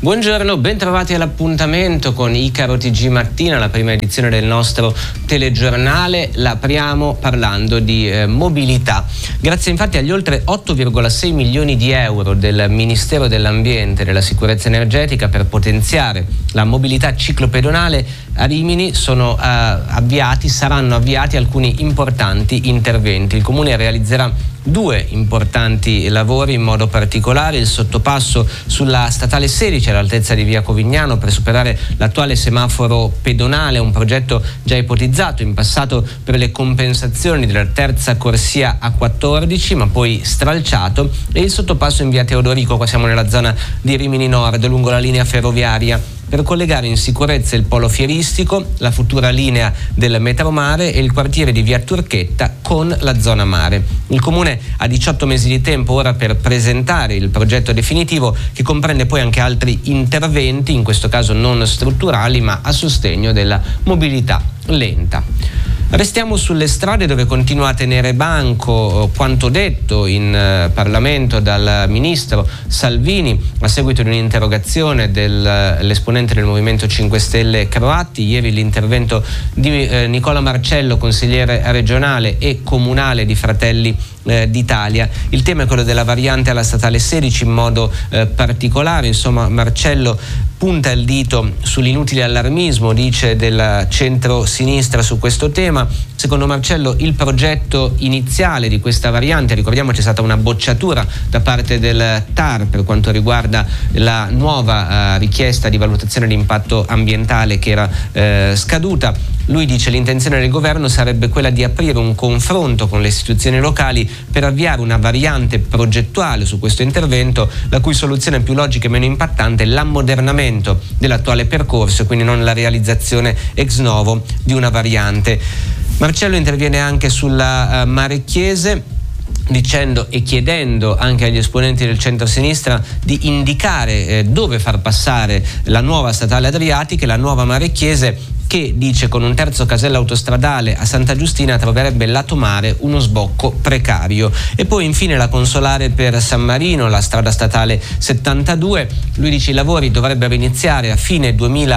Buongiorno, bentrovati all'appuntamento con Icaro TG Mattina, la prima edizione del nostro telegiornale. La apriamo parlando di mobilità. Grazie infatti agli oltre 8,6 milioni di euro del Ministero dell'Ambiente e della Sicurezza Energetica per potenziare la mobilità ciclopedonale, a Rimini saranno avviati alcuni importanti interventi. Il Comune realizzerà 2 importanti lavori in modo particolare: il sottopasso sulla statale 16 all'altezza di via Covignano per superare l'attuale semaforo pedonale, un progetto già ipotizzato in passato per le compensazioni della terza corsia A14 ma poi stralciato, e il sottopasso in via Teodorico, qua siamo nella zona di Rimini Nord, lungo la linea ferroviaria, per collegare in sicurezza il polo fieristico, la futura linea del Metromare e il quartiere di via Turchetta con la zona mare. Il Comune ha 18 mesi di tempo ora per presentare il progetto definitivo, che comprende poi anche altri interventi, in questo caso non strutturali ma a sostegno della mobilità lenta. Restiamo sulle strade, dove continua a tenere banco quanto detto in Parlamento dal ministro Salvini a seguito di un'interrogazione dell'esponente del Movimento 5 Stelle Croatti. Ieri l'intervento di Nicola Marcello, consigliere regionale e comunale di Fratelli d'Italia. Il tema è quello della variante alla statale 16 in modo particolare. Insomma, Marcello punta il dito sull'inutile allarmismo, dice, del centro-sinistra su questo tema. Secondo Marcello il progetto iniziale di questa variante, ricordiamo c'è stata una bocciatura da parte del TAR per quanto riguarda la nuova richiesta di valutazione di impatto ambientale che era scaduta. Lui dice l'intenzione del governo sarebbe quella di aprire un confronto con le istituzioni locali per avviare una variante progettuale su questo intervento, la cui soluzione più logica e meno impattante è l'ammodernamento dell'attuale percorso, quindi non la realizzazione ex novo di una variante. Marcello interviene anche sulla Marecchiese, dicendo e chiedendo anche agli esponenti del centro-sinistra di indicare dove far passare la nuova statale Adriatica e la nuova Marecchiese, che, dice, con un terzo casello autostradale a Santa Giustina troverebbe lato mare uno sbocco precario. E poi infine la consolare per San Marino, la strada statale 72. Lui dice i lavori dovrebbero iniziare a fine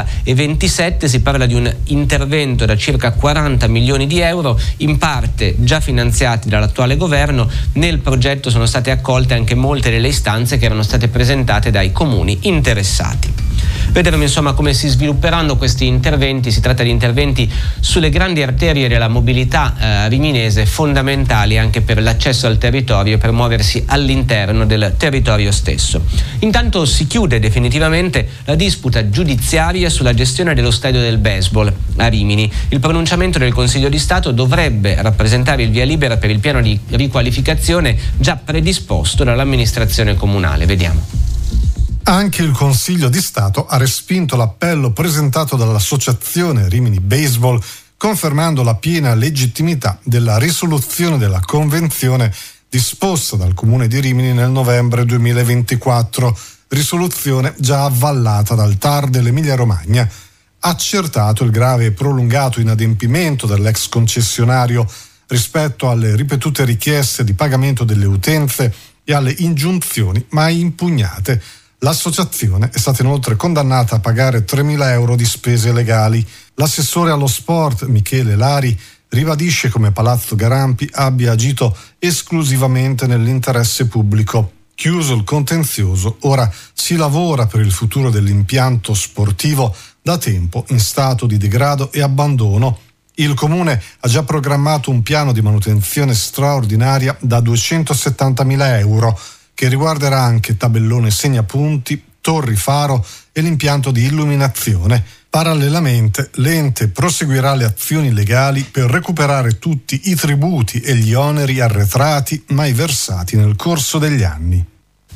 2027, si parla di un intervento da circa 40 milioni di euro, in parte già finanziati dall'attuale governo. Nel progetto sono state accolte anche molte delle istanze che erano state presentate dai comuni interessati. Vedremo insomma come si svilupperanno questi interventi. Si tratta di interventi sulle grandi arterie della mobilità riminese, fondamentali anche per l'accesso al territorio e per muoversi all'interno del territorio stesso. Intanto si chiude definitivamente la disputa giudiziaria sulla gestione dello stadio del baseball a Rimini. Il pronunciamento del Consiglio di Stato dovrebbe rappresentare il via libera per il piano di riqualificazione già predisposto dall'amministrazione comunale. Vediamo. Anche il Consiglio di Stato ha respinto l'appello presentato dall'Associazione Rimini Baseball, confermando la piena legittimità della risoluzione della convenzione disposta dal Comune di Rimini nel novembre 2024, risoluzione già avvallata dal TAR dell'Emilia-Romagna. Accertato il grave e prolungato inadempimento dell'ex concessionario rispetto alle ripetute richieste di pagamento delle utenze e alle ingiunzioni mai impugnate. L'associazione è stata inoltre condannata a pagare 3.000 euro di spese legali. L'assessore allo sport Michele Lari ribadisce come Palazzo Garampi abbia agito esclusivamente nell'interesse pubblico. Chiuso il contenzioso, ora si lavora per il futuro dell'impianto sportivo, da tempo in stato di degrado e abbandono. Il Comune ha già programmato un piano di manutenzione straordinaria da 270.000 euro, che riguarderà anche tabellone segnapunti, torri faro e l'impianto di illuminazione. Parallelamente, l'ente proseguirà le azioni legali per recuperare tutti i tributi e gli oneri arretrati mai versati nel corso degli anni.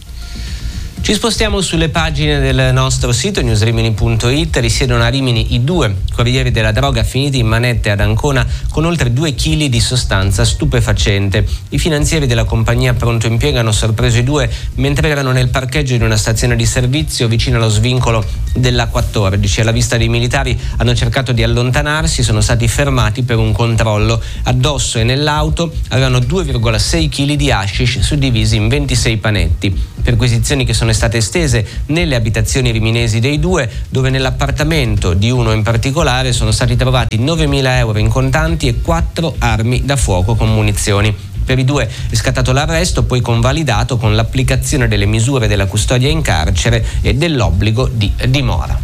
Ci spostiamo sulle pagine del nostro sito newsrimini.it. Risiedono a Rimini i 2 corrieri della droga finiti in manette ad Ancona con oltre 2 kg di sostanza stupefacente. I finanzieri della compagnia Pronto Impiego hanno sorpreso i 2 mentre erano nel parcheggio di una stazione di servizio vicino allo svincolo della 14. Alla vista dei militari hanno cercato di allontanarsi, sono stati fermati per un controllo. Addosso e nell'auto avevano 2,6 kg di hashish suddivisi in 26 panetti. Perquisizioni che sono state estese nelle abitazioni riminesi dei due, dove nell'appartamento di uno in particolare sono stati trovati 9.000 euro in contanti e 4 armi da fuoco con munizioni. Per i due è scattato l'arresto, poi convalidato con l'applicazione delle misure della custodia in carcere e dell'obbligo di dimora.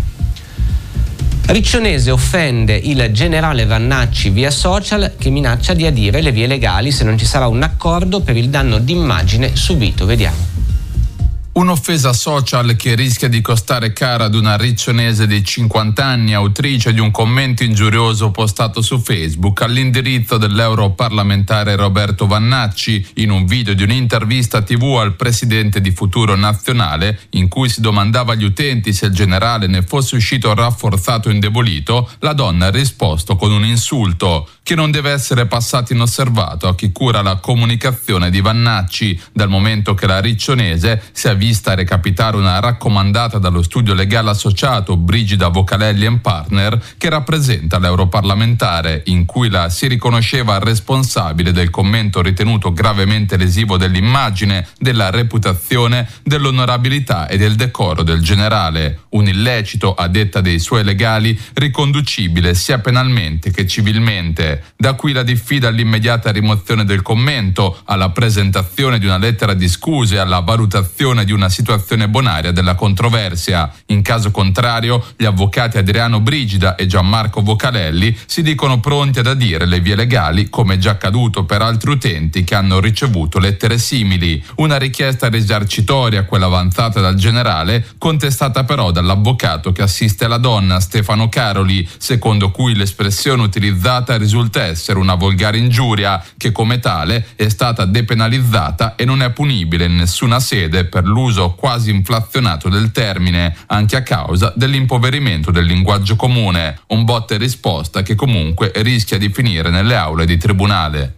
Riccionese offende il generale Vannacci via social, che minaccia di adire le vie legali se non ci sarà un accordo per il danno d'immagine subito. Vediamo. Un'offesa social che rischia di costare cara ad una riccionese di 50 anni, autrice di un commento ingiurioso postato su Facebook all'indirizzo dell'europarlamentare Roberto Vannacci in un video di un'intervista TV al presidente di Futuro Nazionale, in cui si domandava agli utenti se il generale ne fosse uscito rafforzato o indebolito. La donna ha risposto con un insulto che non deve essere passato inosservato a chi cura la comunicazione di Vannacci, dal momento che la riccionese si è vista recapitare una raccomandata dallo studio legale associato Brigida Vocalelli & Partner, che rappresenta l'europarlamentare, in cui la si riconosceva responsabile del commento ritenuto gravemente lesivo dell'immagine, della reputazione, dell'onorabilità e del decoro del generale. Un illecito, a detta dei suoi legali, riconducibile sia penalmente che civilmente. Da qui la diffida all'immediata rimozione del commento, alla presentazione di una lettera di scuse e alla valutazione di una situazione bonaria della controversia. In caso contrario, gli avvocati Adriano Brigida e Gianmarco Vocalelli si dicono pronti ad adire le vie legali, come già accaduto per altri utenti che hanno ricevuto lettere simili. Una richiesta risarcitoria, quella avanzata dal generale, contestata però dall'avvocato che assiste la donna, Stefano Caroli, secondo cui l'espressione utilizzata risulta essere una volgare ingiuria che, come tale, è stata depenalizzata e non è punibile in nessuna sede per l'uso quasi inflazionato del termine, anche a causa dell'impoverimento del linguaggio comune. Un botta e risposta che comunque rischia di finire nelle aule di tribunale.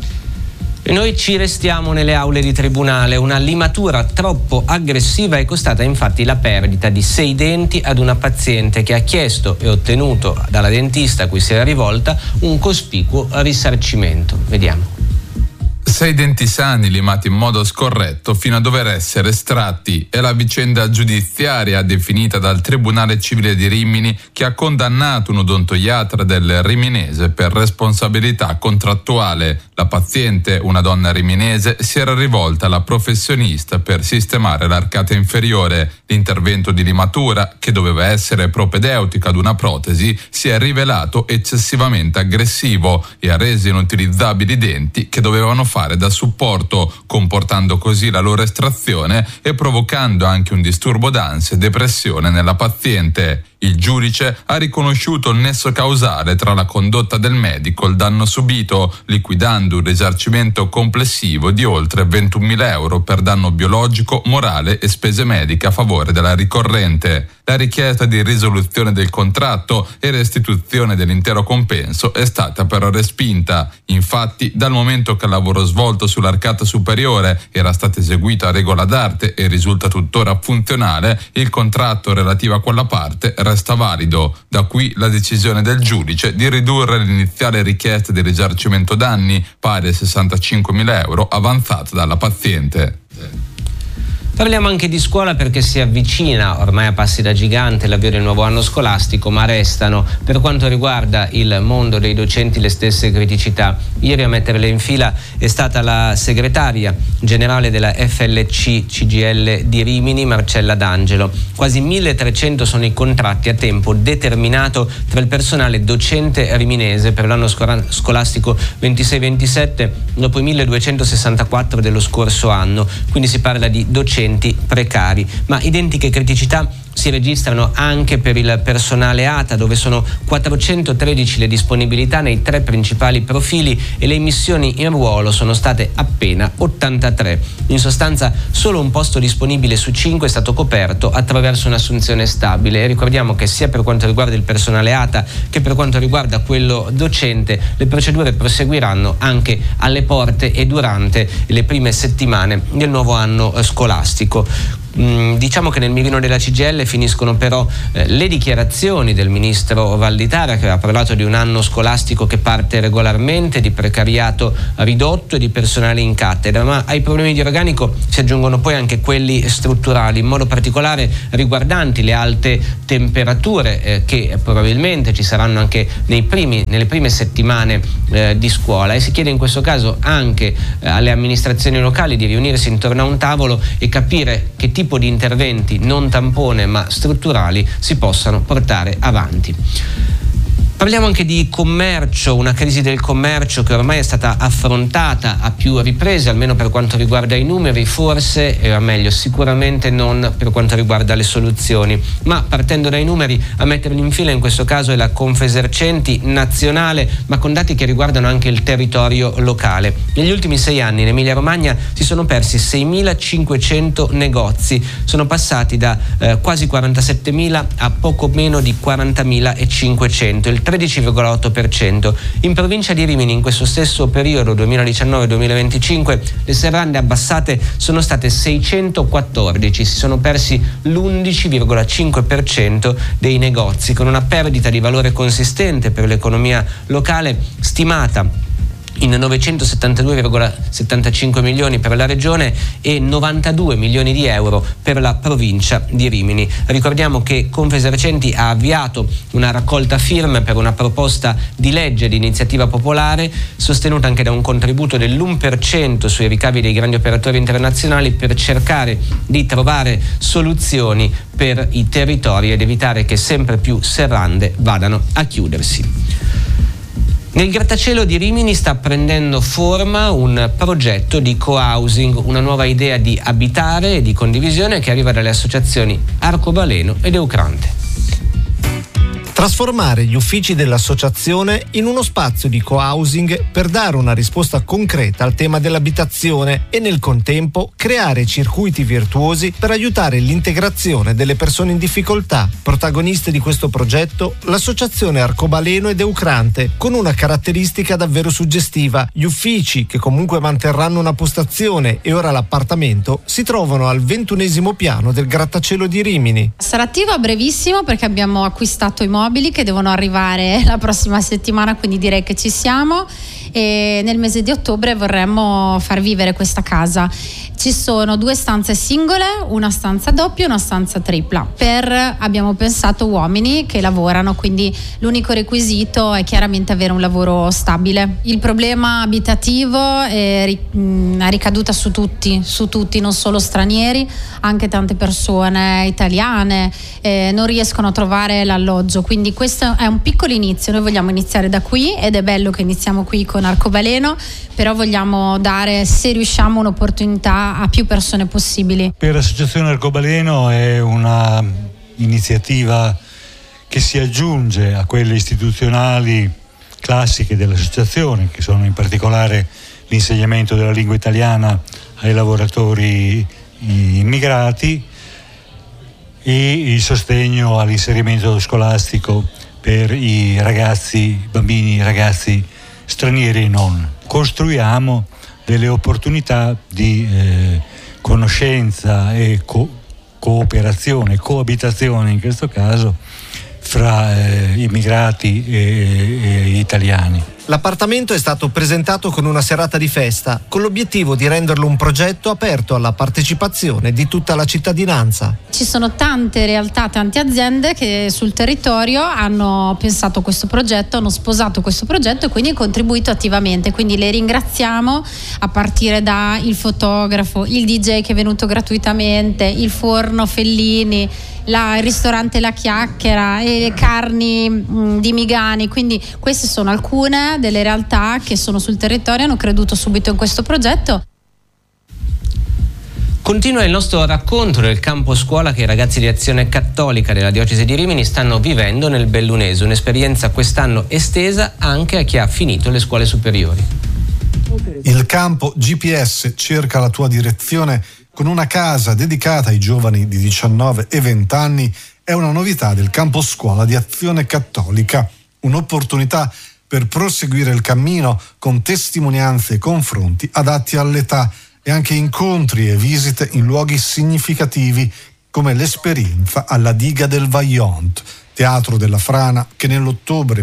E noi ci restiamo nelle aule di tribunale. Una limatura troppo aggressiva è costata infatti la perdita di 6 denti ad una paziente che ha chiesto e ottenuto dalla dentista a cui si era rivolta un cospicuo risarcimento. Vediamo. 6 denti sani limati in modo scorretto fino a dover essere estratti. È la vicenda giudiziaria definita dal Tribunale Civile di Rimini, che ha condannato un odontoiatra del Riminese per responsabilità contrattuale. La paziente, una donna riminese, si era rivolta alla professionista per sistemare l'arcata inferiore. L'intervento di limatura, che doveva essere propedeutico ad una protesi, si è rivelato eccessivamente aggressivo e ha reso inutilizzabili i denti che dovevano fare da supporto, comportando così la loro estrazione e provocando anche un disturbo d'ansia e depressione nella paziente. Il giudice ha riconosciuto il nesso causale tra la condotta del medico e il danno subito, liquidando un risarcimento complessivo di oltre 21.000 euro per danno biologico, morale e spese mediche a favore della ricorrente. La richiesta di risoluzione del contratto e restituzione dell'intero compenso è stata però respinta. Infatti, dal momento che il lavoro svolto sull'arcata superiore era stato eseguito a regola d'arte e risulta tuttora funzionale, il contratto relativo a quella parte resta valido. Da qui la decisione del giudice di ridurre l'iniziale richiesta di risarcimento danni, pari a 65.000 euro, avanzata dalla paziente. Parliamo anche di scuola, perché si avvicina ormai a passi da gigante l'avvio del nuovo anno scolastico, ma restano, per quanto riguarda il mondo dei docenti, le stesse criticità. Ieri a metterle in fila è stata la segretaria generale della FLC CGIL di Rimini, Marcella D'Angelo. Quasi 1.300 sono i contratti a tempo determinato tra il personale docente riminese per l'anno scolastico 26-27, dopo i 1.264 dello scorso anno. Quindi si parla di docenti precari, ma identiche criticità si registrano anche per il personale ATA, dove sono 413 le disponibilità nei 3 principali profili e le immissioni in ruolo sono state appena 83. In sostanza, solo un posto disponibile su 5 è stato coperto attraverso un'assunzione stabile. E ricordiamo che sia per quanto riguarda il personale ATA che per quanto riguarda quello docente, le procedure proseguiranno anche alle porte e durante le prime settimane del nuovo anno scolastico. Diciamo che nel mirino della CGIL finiscono però le dichiarazioni del ministro Valditara, che ha parlato di un anno scolastico che parte regolarmente, di precariato ridotto e di personale in cattedra, ma ai problemi di organico si aggiungono poi anche quelli strutturali, in modo particolare riguardanti le alte temperature che probabilmente ci saranno anche nelle prime settimane di scuola, e si chiede in questo caso anche alle amministrazioni locali di riunirsi intorno a un tavolo e capire che tipo di interventi non tampone ma strutturali si possano portare avanti. Parliamo anche di commercio, una crisi del commercio che ormai è stata affrontata a più riprese, almeno per quanto riguarda i numeri, forse, o meglio, sicuramente non per quanto riguarda le soluzioni. Ma partendo dai numeri, a metterli in fila in questo caso è la Confesercenti nazionale, ma con dati che riguardano anche il territorio locale. Negli ultimi 6 anni in Emilia Romagna si sono persi 6.500 negozi, sono passati da quasi 47.000 a poco meno di 40.500, il 13,8%. In provincia di Rimini in questo stesso periodo 2019-2025 le serrande abbassate sono state 614, si sono persi l'11,5% dei negozi, con una perdita di valore consistente per l'economia locale stimata in 972,75 milioni per la regione e 92 milioni di euro per la provincia di Rimini. Ricordiamo che Confesercenti ha avviato una raccolta firme per una proposta di legge di iniziativa popolare sostenuta anche da un contributo dell'1% sui ricavi dei grandi operatori internazionali, per cercare di trovare soluzioni per i territori ed evitare che sempre più serrande vadano a chiudersi. Nel grattacielo di Rimini sta prendendo forma un progetto di co-housing, una nuova idea di abitare e di condivisione che arriva dalle associazioni Arcobaleno ed Eucrante. Trasformare gli uffici dell'associazione in uno spazio di co-housing per dare una risposta concreta al tema dell'abitazione e nel contempo creare circuiti virtuosi per aiutare l'integrazione delle persone in difficoltà. Protagoniste di questo progetto l'associazione Arcobaleno ed Eucrante, con una caratteristica davvero suggestiva: gli uffici, che comunque manterranno una postazione e ora l'appartamento, si trovano al 21° piano del grattacielo di Rimini. Sarà attivo a brevissimo perché abbiamo acquistato i mobili che devono arrivare la prossima settimana, quindi direi che ci siamo, e nel mese di ottobre vorremmo far vivere questa casa. Ci sono 2 stanze singole, una stanza doppia e una stanza tripla. Abbiamo pensato uomini che lavorano, quindi l'unico requisito è chiaramente avere un lavoro stabile. Il problema abitativo è ricaduta su tutti, non solo stranieri, anche tante persone italiane non riescono a trovare l'alloggio, quindi questo è un piccolo inizio. Noi vogliamo iniziare da qui ed è bello che iniziamo qui con Arcobaleno, però vogliamo dare, se riusciamo, un'opportunità a più persone possibili. Per l'Associazione Arcobaleno è una iniziativa che si aggiunge a quelle istituzionali classiche dell'associazione, che sono in particolare l'insegnamento della lingua italiana ai lavoratori immigrati e il sostegno all'inserimento scolastico per i bambini ragazzi stranieri e non. Costruiamo delle opportunità di conoscenza e cooperazione, coabitazione in questo caso, fra immigrati e italiani. L'appartamento è stato presentato con una serata di festa, con l'obiettivo di renderlo un progetto aperto alla partecipazione di tutta la cittadinanza. Ci sono tante realtà, tante aziende che sul territorio hanno pensato questo progetto, hanno sposato questo progetto e quindi contribuito attivamente. Quindi le ringraziamo, a partire da il fotografo, il DJ che è venuto gratuitamente, il forno Fellini, il ristorante La Chiacchiera e le carni di Migani. Quindi queste sono alcune delle realtà che sono sul territorio e hanno creduto subito in questo progetto. Continua il nostro racconto del campo scuola che i ragazzi di Azione Cattolica della Diocesi di Rimini stanno vivendo nel Bellunese, un'esperienza quest'anno estesa anche a chi ha finito le scuole superiori. Il campo GPS cerca la tua direzione con una casa dedicata ai giovani di 19 e 20 anni. È una novità del campo scuola di Azione Cattolica, un'opportunità per proseguire il cammino con testimonianze e confronti adatti all'età. e anche incontri e visite in luoghi significativi come l'esperienza alla diga del Vaillant, teatro della frana che nell'ottobre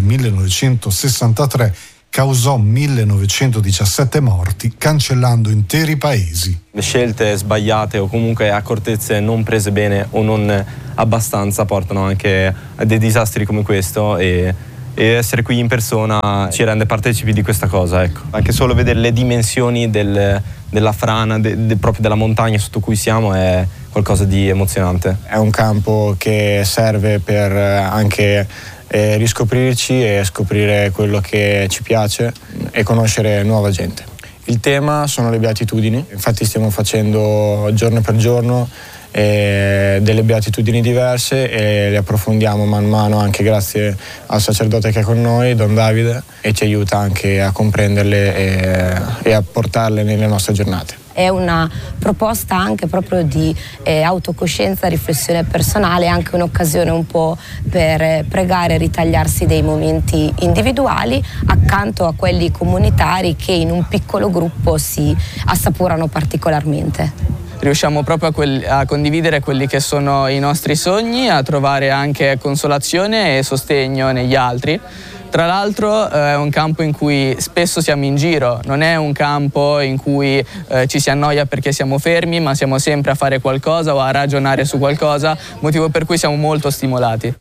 1963 causò 1917 morti, cancellando interi paesi. Le scelte sbagliate o comunque accortezze non prese bene o non abbastanza portano anche a dei disastri come questo, e essere qui in persona ci rende partecipi di questa cosa, ecco. Anche solo vedere le dimensioni della frana, proprio della montagna sotto cui siamo, è qualcosa di emozionante. È un campo che serve per anche riscoprirci e scoprire quello che ci piace e conoscere nuova gente. Il tema sono le beatitudini, infatti stiamo facendo giorno per giorno delle beatitudini diverse e le approfondiamo man mano, anche grazie al sacerdote che è con noi, Don Davide, e ci aiuta anche a comprenderle e a portarle nelle nostre giornate. È una proposta anche proprio di autocoscienza, riflessione personale, anche un'occasione un po' per pregare e ritagliarsi dei momenti individuali accanto a quelli comunitari che in un piccolo gruppo si assaporano particolarmente. Riusciamo proprio a condividere quelli che sono i nostri sogni, a trovare anche consolazione e sostegno negli altri. Tra l'altro è un campo in cui spesso siamo in giro, non è un campo in cui ci si annoia perché siamo fermi, ma siamo sempre a fare qualcosa o a ragionare su qualcosa, motivo per cui siamo molto stimolati.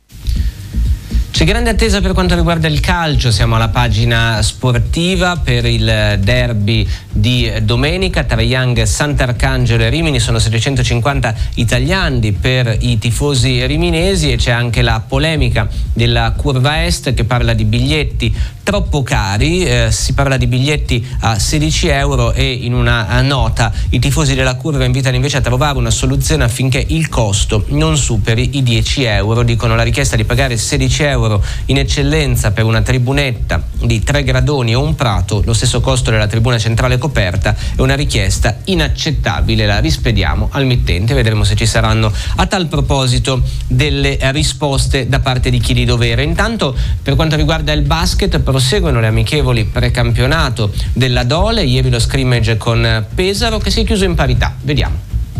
C'è grande attesa per quanto riguarda il calcio, siamo alla pagina sportiva per il derby di domenica tra Young Sant'Arcangelo e Rimini. Sono 750 italiani per i tifosi riminesi e c'è anche la polemica della Curva Est che parla di biglietti troppo cari, si parla di biglietti a 16 euro e in una nota i tifosi della Curva invitano invece a trovare una soluzione affinché il costo non superi i 10 euro. Dicono la richiesta di pagare 16 euro in eccellenza per una tribunetta di 3 gradoni o un prato, lo stesso costo della tribuna centrale coperta, è una richiesta inaccettabile. La rispediamo al mittente, vedremo se ci saranno a tal proposito delle risposte da parte di chi di dovere. Intanto per quanto riguarda il basket proseguono le amichevoli precampionato della Dole, ieri lo scrimmage con Pesaro che si è chiuso in parità, vediamo.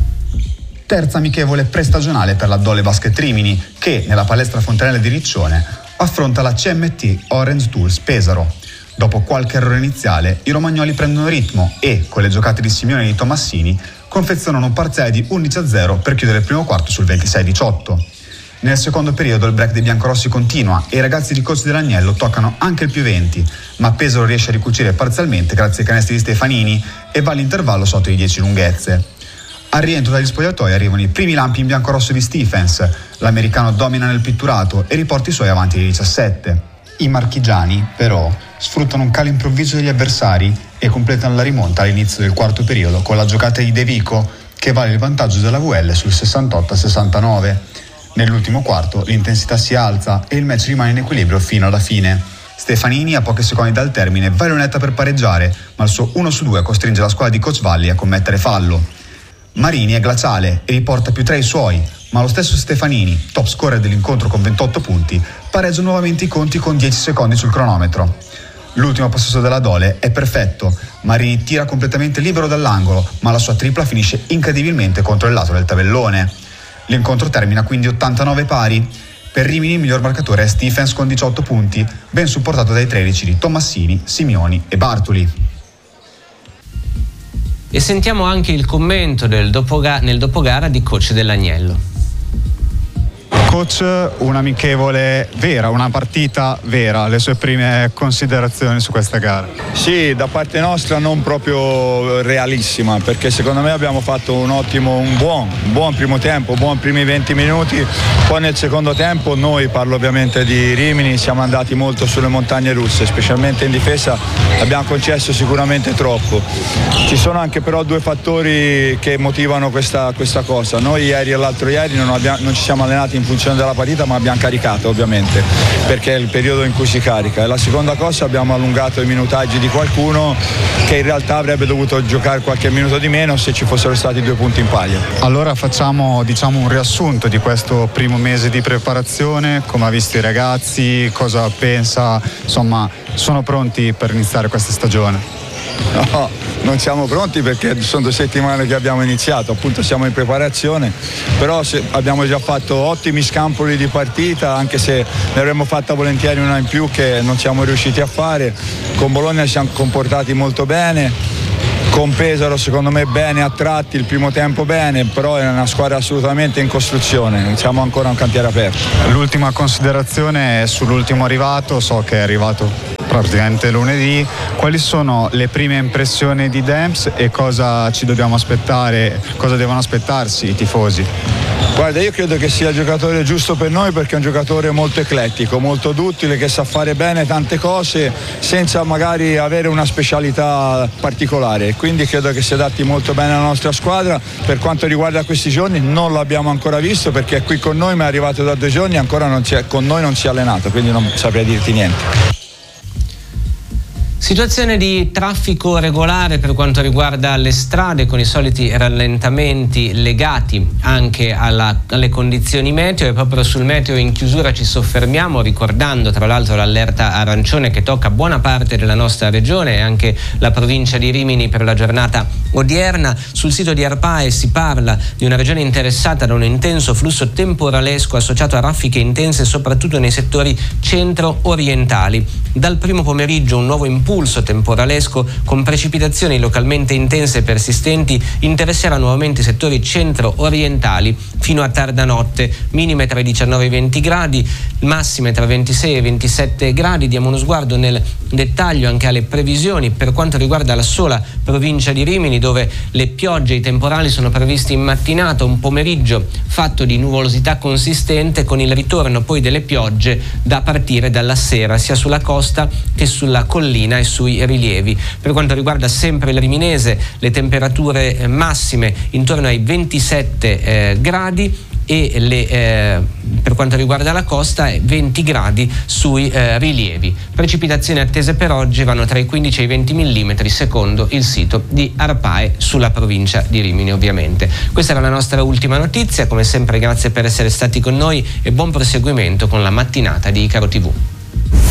Terza amichevole prestagionale per la Dole Basket Rimini che nella palestra Fontanelle di Riccione affronta la CMT Orange Tools Pesaro. Dopo qualche errore iniziale i romagnoli prendono ritmo e con le giocate di Simeone e di Tomassini confezionano un parziale di 11-0 per chiudere il primo quarto sul 26-18. Nel secondo periodo il break dei biancorossi continua e i ragazzi di coach dell'Agnello toccano anche il più 20, ma Pesaro riesce a ricucire parzialmente grazie ai canestri di Stefanini e va all'intervallo sotto i 10 lunghezze. Al rientro dagli spogliatoi arrivano i primi lampi in biancorosso di Stephens, l'americano domina nel pitturato e riporta i suoi avanti di 17. I marchigiani, però, sfruttano un calo improvviso degli avversari e completano la rimonta all'inizio del quarto periodo con la giocata di De Vico che vale il vantaggio della VL sul 68-69. Nell'ultimo quarto l'intensità si alza e il match rimane in equilibrio fino alla fine. Stefanini a pochi secondi dal termine va in lunetta per pareggiare, ma il suo 1-2 costringe la squadra di Coach Valli a commettere fallo. Marini è glaciale e riporta più 3 ai suoi, ma lo stesso Stefanini, top scorer dell'incontro con 28 punti, pareggia nuovamente i conti con 10 secondi sul cronometro. L'ultimo possesso della Dole è perfetto, Marini tira completamente libero dall'angolo, ma la sua tripla finisce incredibilmente contro il lato del tabellone. L'incontro termina quindi 89 pari. Per Rimini il miglior marcatore è Stephens con 18 punti, ben supportato dai 13 di Tomassini, Simioni e Bartoli. E sentiamo anche il commento nel dopogara di coach dell'Agnello. Coach, un'amichevole vera, una partita vera, le sue prime considerazioni su questa gara? Sì, da parte nostra non proprio realissima, perché secondo me abbiamo fatto un buon primo tempo, buon primi 20 minuti, poi nel secondo tempo noi, parlo ovviamente di Rimini, siamo andati molto sulle montagne russe, specialmente in difesa abbiamo concesso sicuramente troppo. Ci sono anche però 2 fattori che motivano questa cosa. Noi ieri e l'altro ieri non ci siamo allenati in funzione della partita, ma abbiamo caricato ovviamente perché è il periodo in cui si carica, e la seconda cosa abbiamo allungato i minutaggi di qualcuno che in realtà avrebbe dovuto giocare qualche minuto di meno se ci fossero stati 2 punti in palio. Allora facciamo un riassunto di questo primo mese di preparazione, come ha visto i ragazzi, cosa pensa, insomma sono pronti per iniziare questa stagione? No, non siamo pronti perché sono 2 settimane che abbiamo iniziato, appunto siamo in preparazione, però abbiamo già fatto ottimi scampoli di partita, anche se ne avremmo fatta volentieri una in più che non siamo riusciti a fare. Con Bologna ci siamo comportati molto bene, con Pesaro secondo me bene a tratti, il primo tempo bene, però è una squadra assolutamente in costruzione, siamo ancora un cantiere aperto. L'ultima considerazione è sull'ultimo arrivato, so che è arrivato praticamente lunedì. Quali sono le prime impressioni di Demps e cosa ci dobbiamo aspettare, cosa devono aspettarsi i tifosi? Guarda, io credo che sia il giocatore giusto per noi perché è un giocatore molto eclettico, molto duttile, che sa fare bene tante cose senza magari avere una specialità particolare, quindi credo che si adatti molto bene alla nostra squadra. Per quanto riguarda questi giorni non l'abbiamo ancora visto perché è qui con noi, ma è arrivato da 2 giorni e ancora con noi non si è allenato, quindi non saprei dirti niente. Situazione di traffico regolare per quanto riguarda le strade, con i soliti rallentamenti legati anche alle condizioni meteo, e proprio sul meteo in chiusura ci soffermiamo ricordando tra l'altro l'allerta arancione che tocca buona parte della nostra regione e anche la provincia di Rimini per la giornata odierna. Sul sito di Arpae si parla di una regione interessata da un intenso flusso temporalesco associato a raffiche intense soprattutto nei settori centro-orientali. Dal primo pomeriggio un nuovo impulso temporalesco con precipitazioni localmente intense e persistenti interesserà nuovamente i settori centro-orientali fino a tarda notte, minime tra i 19 e i 20 gradi, massime tra 26 e 27 gradi. Diamo uno sguardo nel dettaglio anche alle previsioni per quanto riguarda la sola provincia di Rimini, dove le piogge e i temporali sono previsti in mattinata, un pomeriggio fatto di nuvolosità consistente con il ritorno poi delle piogge da partire dalla sera sia sulla costa che sulla collina e sui rilievi. Per quanto riguarda sempre il riminese, le temperature massime intorno ai 27 gradi e per quanto riguarda la costa 20 gradi sui rilievi. Precipitazioni attese per oggi vanno tra i 15 e i 20 mm secondo il sito di Arpae sulla provincia di Rimini ovviamente. Questa era la nostra ultima notizia, come sempre grazie per essere stati con noi e buon proseguimento con la mattinata di Icaro TV.